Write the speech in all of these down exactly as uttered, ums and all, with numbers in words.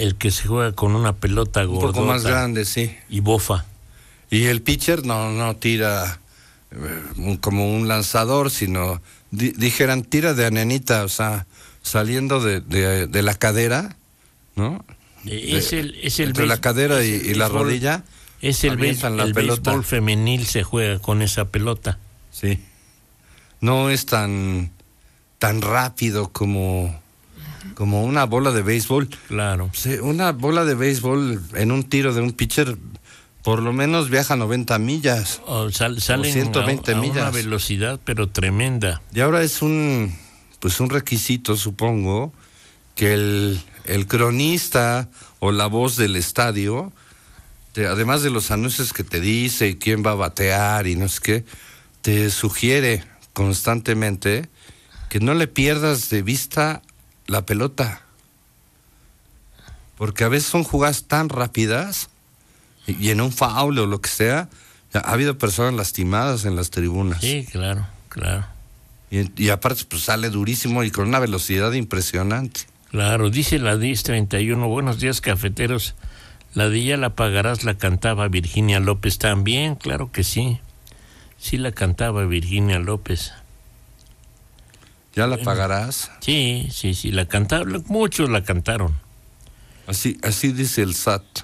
el que se juega con una pelota gordota. Un poco más grande, sí. Y bofa. Y el pitcher no, no tira eh, un, como un lanzador, sino, di, dijeran, tira de anenita, o sea, saliendo de, de, de la cadera, ¿no? Es el, es el entre béis, la cadera y, el y la béisbol, rodilla. Es el, béis, la el pelota. béisbol femenil se juega con esa pelota. Sí. No es tan, tan rápido como, como una bola de béisbol. Claro. Sí, una bola de béisbol en un tiro de un pitcher por lo menos viaja noventa millas. O sal, salen o ciento veinte a, a millas. una velocidad pero tremenda. Y ahora es un, pues un requisito, supongo, que el, el cronista o la voz del estadio, te, además de los anuncios que te dice quién va a batear y no sé qué, te sugiere constantemente que no le pierdas de vista la pelota, porque a veces son jugadas tan rápidas y, y en un foul o lo que sea, ha habido personas lastimadas en las tribunas. Sí, claro, claro. Y, y aparte pues sale durísimo y con una velocidad impresionante. Claro, dice la diez treinta y uno, buenos días cafeteros, la de Ya la pagarás la cantaba Virginia López también, claro que sí. Sí la cantaba Virginia López. ¿Ya la pagarás? Sí, sí, sí, la cantaba, muchos la cantaron. Así, así dice el S A T.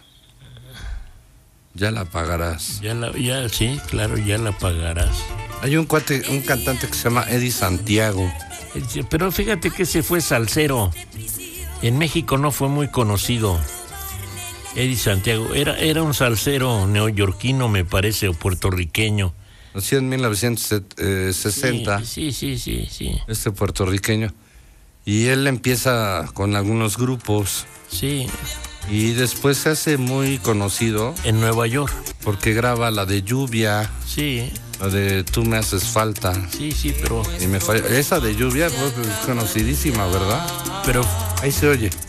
Ya la pagarás. Ya la, ya, sí, claro, ya la pagarás. Hay un cuate, un cantante que se llama Eddie Santiago. Pero fíjate que ese fue salsero. En México no fue muy conocido. Eddie Santiago era, era un salsero neoyorquino, me parece, o puertorriqueño. Nació en mil novecientos sesenta. Sí, sí, sí, sí, sí. Este puertorriqueño. Y él empieza con algunos grupos. Sí. Y después se hace muy conocido. En Nueva York. Porque graba la de Lluvia. Sí. La de Tú me haces falta. Sí, sí, pero... Y me falla. Esa de Lluvia fue conocidísima, ¿verdad? Pero... Ahí se oye.